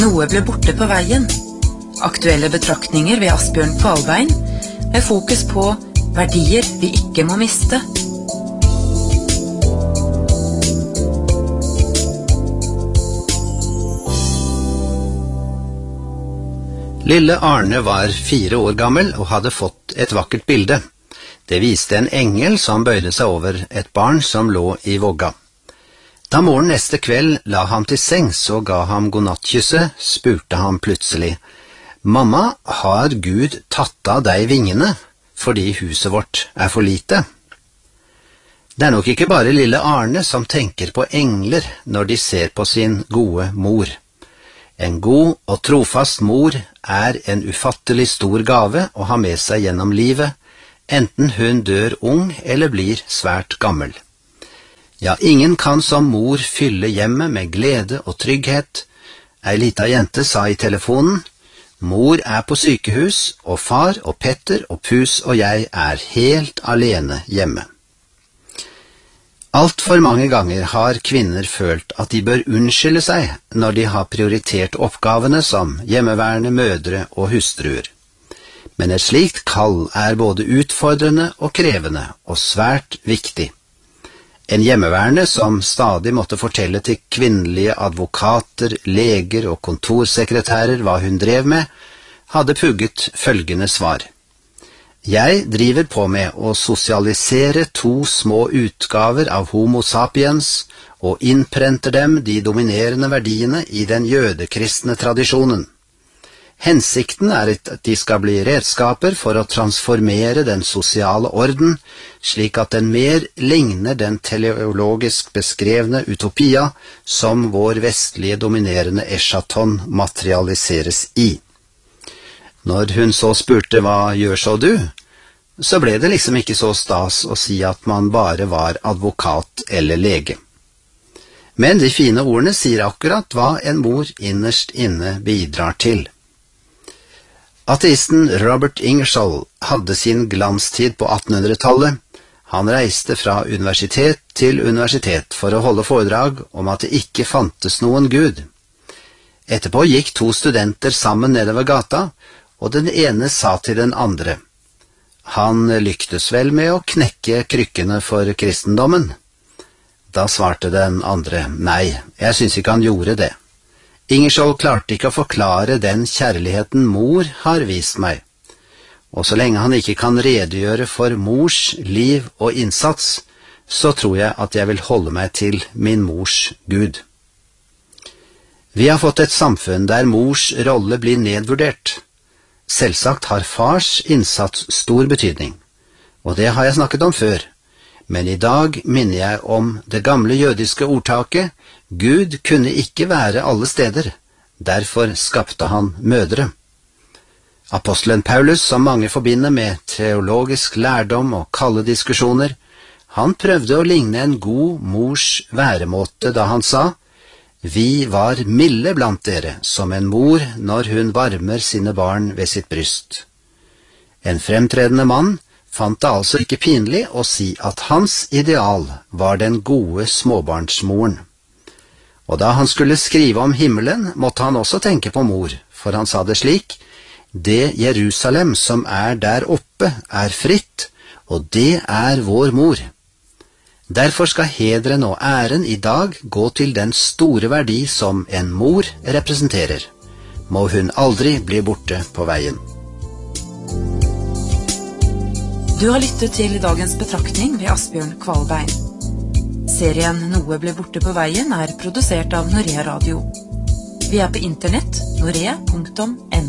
Noe ble borte på veien. Aktuelle betraktninger ved Asbjørn Kvalbein, med fokus på verdier vi ikke må miste. Lille Arne var 4 år gammel og hadde fått et vakkert bilde. Det viste en engel som bøyde seg over et barn som lå i vogga. Da moren neste kveld la ham til sengs og ga ham godnattkysse, spurte han plutselig: «Mamma, har Gud tatt av deg vingene fordi huset vårt er for lite?» Det er nok ikke bare lille Arne som tenker på engler når de ser på sin gode mor. En god og trofast mor er en ufattelig stor gave å ha med seg gjennom livet, enten hun dør ung eller blir svært gammel. Ja, ingen kan som mor fylle hjemmet med glede og trygghet. Ei lita jente sa i telefonen: «Mor er på sykehus, og far og Petter og Pus og jeg er helt alene hjemme.» Alt for mange ganger har kvinner følt at de bør unnskylde seg når de har prioritert oppgavene som hjemmeværende mødre og hustruer. Men et slikt kall er både utfordrende og krevende, og svært viktig. En hjemmeværende som stadig måtte fortelle til kvinnelige advokater, leger og kontorsekretærer hva hun drev med, hadde pugget følgende svar: «Jeg driver på med å sosialisere 2 små utgaver av Homo sapiens og innprenter dem de dominerende verdiene i den jødekristne tradisjonen. Hensikten er at de skal bli redskaper for å transformere den sosiale orden, slik at den mer ligner den teleologisk beskrevne utopia som vår vestlige dominerende eschaton materialiseres i.» Når hun så spurte «Hva gjør så du?», så ble det liksom ikke så stas å si at man bare var advokat eller lege. Men de fine ordene sier akkurat hva en mor innerst inne bidrar til. Ateisten Robert Ingersoll hadde sin glanstid på 1800-tallet. Han reiste fra universitet til universitet for å holde foredrag om at det ikke fantes noen Gud. Etterpå gikk 2 studenter sammen nedover gata, og den ene sa til den andre: «Han lyktes vel med å knekke krykkene for kristendommen?» Da svarte den andre: «Nei, jeg synes ikke han gjorde det. Ingersoll klarte ikke å forklare den kjærligheten mor har vist meg. Og så lenge han ikke kan redegjøre for mors liv og innsats, så tror jeg at jeg vil holde meg til min mors Gud.» Vi har fått et samfunn der mors rolle blir nedvurdert. Selvsagt har fars innsats stor betydning, og det har jeg snakket om før. Men i dag minner jeg om det gamle jødiske ordtaket: «Gud kunne ikke være alle steder, derfor skapte han mødre.» Apostelen Paulus, som mange forbinder med teologisk lærdom og kalde diskusjoner, han prøvde å ligne en god mors væremåte da han sa: «Vi var milde blant dere, som en mor når hun varmer sine barn ved sitt bryst.» En fremtredende mann fant det altså ikke pinlig å si at hans ideal var den gode småbarnsmoren. Og da han skulle skrive om himmelen, måtte han også tenke på mor, for han sa det slik: «Det Jerusalem som er der oppe er fritt, og det er vår mor.» Derfor skal hederen og æren i dag gå til den store verdi som en mor representerer. Må hun aldri bli borte på veien. Du har lyttet til dagens betraktning ved Asbjørn Kvalbein. Serien Noe ble borte på veien er produsert av Norea Radio. Vi er på internett, norea.no.